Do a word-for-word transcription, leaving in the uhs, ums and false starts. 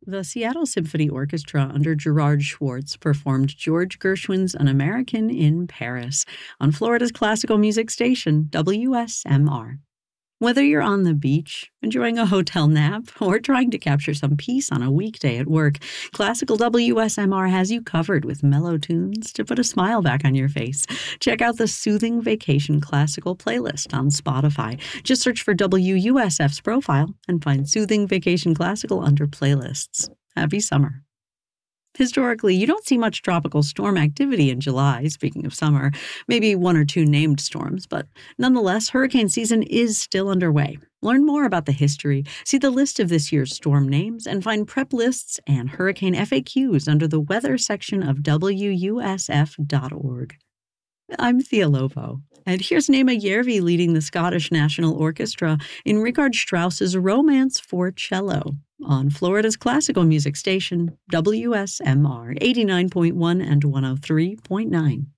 The Seattle Symphony Orchestra under Gerard Schwartz performed George Gershwin's An American in Paris on Florida's classical music station, W S M R. Whether you're on the beach, enjoying a hotel nap, or trying to capture some peace on a weekday at work, Classical W S M R has you covered with mellow tunes to put a smile back on your face. Check out the Soothing Vacation Classical playlist on Spotify. Just search for W U S F's profile and find Soothing Vacation Classical under playlists. Happy summer. Historically, you don't see much tropical storm activity in July, speaking of summer, maybe one or two named storms, but nonetheless, hurricane season is still underway. Learn more about the history, see the list of this year's storm names, and find prep lists and hurricane F A Qs under the weather section of W U S F dot org. I'm Thea Lovo, and here's Naima Järvi leading the Scottish National Orchestra in Richard Strauss's Romance for Cello on Florida's classical music station, W S M R eighty-nine point one and one oh three point nine.